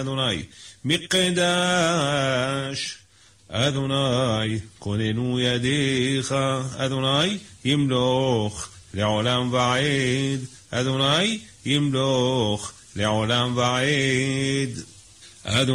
אדוני מקדש, אדוני כוננו ידיך, אדוני ימלוך לעולם ועד, אדוני ימלוך לעולם ועד.